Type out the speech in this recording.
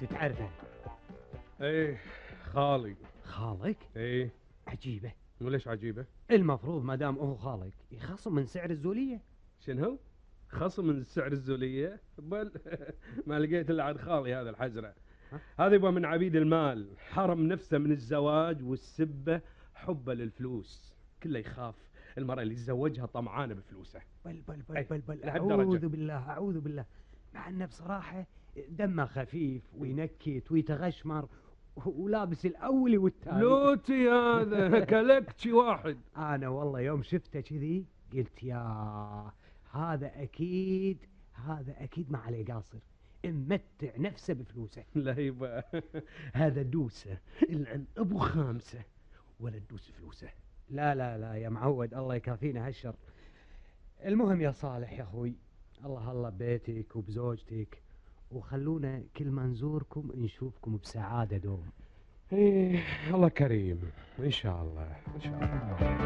انت تعرفه؟ ايه، خالي. خالك؟ ايه. عجيبة. وليش عجيبة؟ المفروض ما دام هو خالك يخصم من سعر الزولية. شنو؟ خصم من سعر الزولية؟ بل ما لقيت الا عاد خالي هذا الحزرة. ها؟ هذا يبغى من عبيد المال، حرم نفسه من الزواج والسبة حبه للفلوس، كله يخاف المرأة اللي يتزوجها طمعانة بفلوسه. بل لهالدرجة. أعوذ بالله أعوذ بالله. مع أنه بصراحة دمه خفيف وينكت ويتغشمر ولابس الأولي والتالي. لوتي هذا كلكتي واحد. أنا والله يوم شفته كذي قلت يا هذا أكيد ما عليه قاصر، ممتع نفسه بفلوسه. لا يبا هذا دوسه العن ابو خامسه ولا تدوس فلوسه. لا يا معود، الله يكافينا هالشر. المهم يا صالح يا أخوي، الله ببيتك وبزوجتك، وخلونا كل ما نزوركم نشوفكم بسعادة دوم. ايه الله كريم، ان شاء الله ان شاء الله.